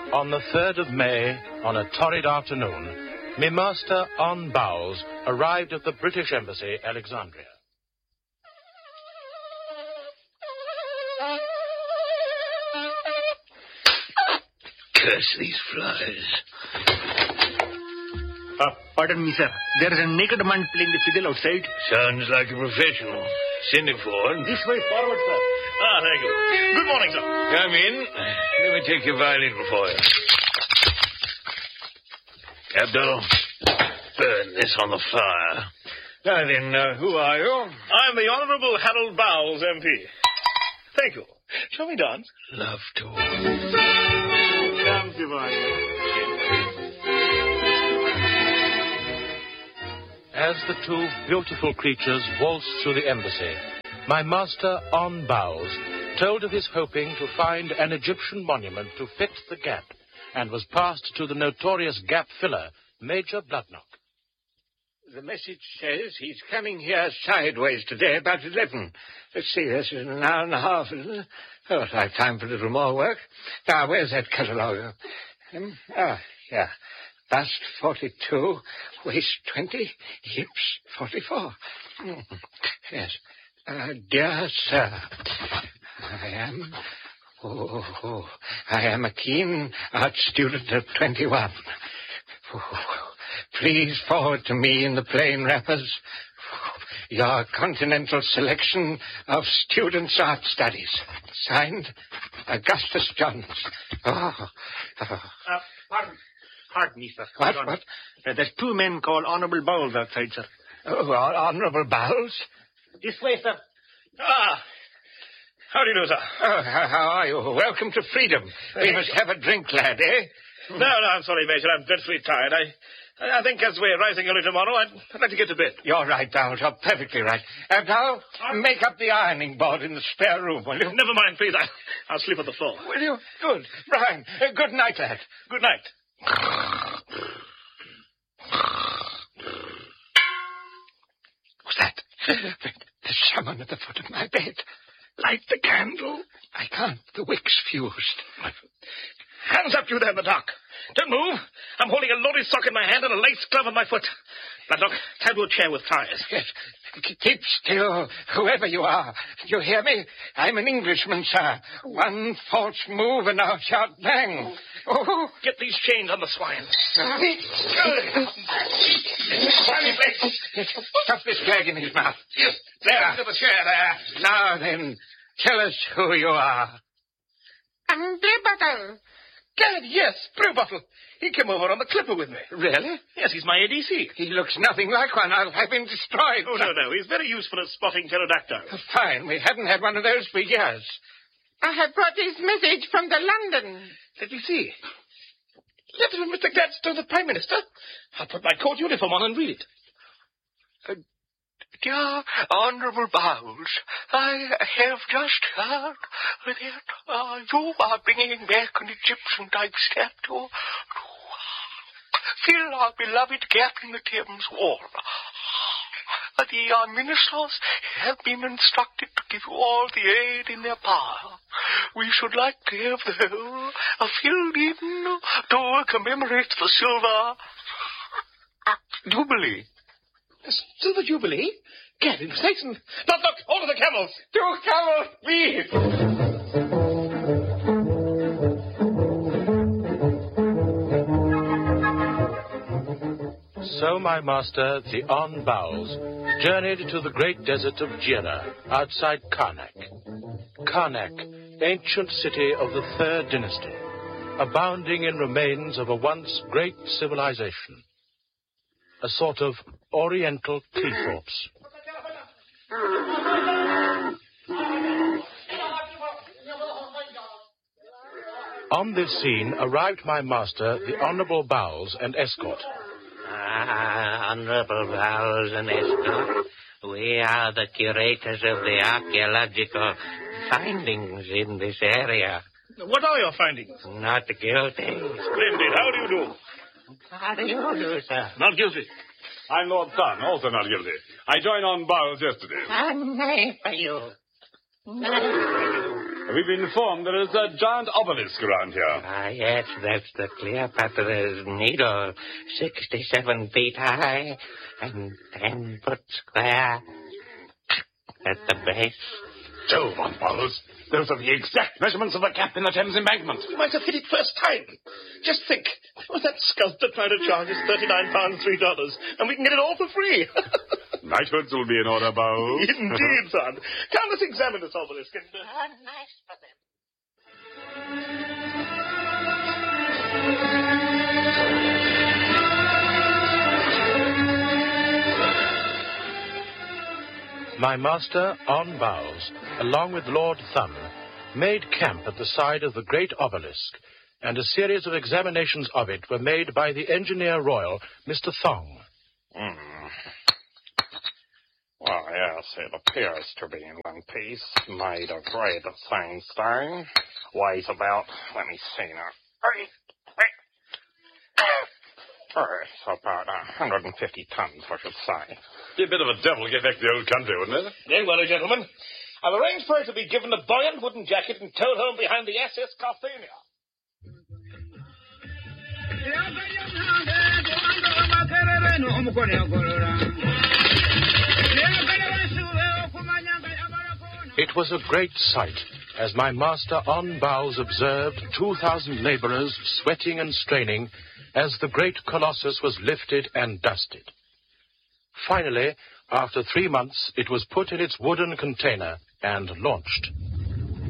On the 3rd of May, on a torrid afternoon, me master on Bowles arrived at the British Embassy, Alexandria. Curse these flies. Pardon me, sir. There is a naked man playing the fiddle outside. Sounds like a professional. Send him forward. This way, forward, sir. Thank you. Good morning, sir. Come in. Let me take your violin for you. Abdul, burn this on the fire. Now then, who are you? I'm the Honourable Harold Bowles, MP. Thank you. Shall we dance? Love to. Come, Divine. As the two beautiful creatures waltzed through the embassy, my master, on Bowles, told of his hoping to find an Egyptian monument to fit the gap, and was passed to the notorious gap filler, Major Bloodnock. The message says he's coming here sideways today about 11. Let's see, this is an hour and a half, isn't it? Oh, I have time for a little more work. Now, where's that catalogue? Yeah. Bust 42, waist 20, hips 44. Yes. Dear sir, I am a keen art student of 21. Please forward to me in the plain wrappers your continental selection of students' art studies. Signed, Augustus Johns. Pardon me, sir. What? There's two men called Honourable Bowles outside, sir. Oh, Honourable Bowles? This way, sir. How do you do, sir? Oh, how are you? Welcome to freedom. We must have a drink, lad, eh? No, I'm sorry, Major. I'm dreadfully tired. I think as we're rising early tomorrow, I'd like to get to bed. You're right, Bowles. You're perfectly right. Now, make up the ironing board in the spare room, will you? Never mind, please. I'll sleep on the floor. Will you? Good. Brian, good night, lad. Good night. What's that? There's someone at the foot of my bed. Light the candle. I can't. The wick's fused. Hands up, you there in the dark. Don't move. I'm holding a loaded sock in my hand and a lace glove on my foot. Bloodnock, tie to a chair with ties. Yes. Keep still, whoever you are. You hear me? I'm an Englishman, sir. One false move and I'll shout bang. Oh. Get these chains on the swine. Stuff this flag in his mouth. There, under the chair there. Now then, tell us who you are. I'm Bluebottle. Gad, yes, Bluebottle. He came over on the clipper with me. Really? Yes, he's my ADC. He looks nothing like one. I'll have him destroyed. Oh, no. He's very useful at spotting pterodactyls. Fine. We haven't had one of those for years. I have brought his message from the London. Let me see. Letter from Mr. Gladstone, the Prime Minister. I'll put my court uniform on and read it. Dear Honourable Bowles, I have just heard that you are bringing back an Egyptian-type statue to fill our beloved gap in the Thames wall. The ministers have been instructed to give you all the aid in their power. We should like to have the hole filled in to commemorate the Silver Jubilee. Silver Jubilee? Gad, in Satan. Bloodnock, hold of the camels. 2 camels, please. So my master, the On Bowles, journeyed to the great desert of Jira, outside Karnak. Karnak, ancient city of the 3rd dynasty, abounding in remains of a once great civilization. A sort of oriental Cleethorpes. On this scene arrived my master, the Honourable Bowles, and escort. Honourable Bowles and escort, we are the curators of the archaeological findings in this area. What are your findings? Not guilty. Splendid. How do you do? How do you do, sir? Not guilty. I'm Lord Thun, also not guilty. I joined on Bowles yesterday. Nay for you. Nay for you. We've been informed there is a giant obelisk around here. Ah, yes, that's the Cleopatra's Needle, 67 feet high and 10 foot square at the base. Jove, Aunt Bowles. Those are the exact measurements of the gap in the Thames embankment. You might have hit it first time. Just think. Was that sculptor trying to charge us £39, $3, and we can get it all for free. Knighthoods will be in order, Bowles. Indeed, son. Come, let's examine this obelisk and... nice for them. My master, on Bowles, along with Lord Thumb, made camp at the side of the great obelisk, and a series of examinations of it were made by the Engineer Royal, Mr. Thong. Well, yes, it appears to be in one piece, made of red sandstone. Weighs about, let me see now. It's about 150 tons, I should say. Be a bit of a devil to get back to the old country, wouldn't it? Don't worry, gentlemen. I've arranged for it to be given a buoyant wooden jacket and towed home behind the SS Carthania. It was a great sight, as my master on Bowles observed 2,000 labourers sweating and straining as the great colossus was lifted and dusted. Finally, after 3 months, it was put in its wooden container and launched.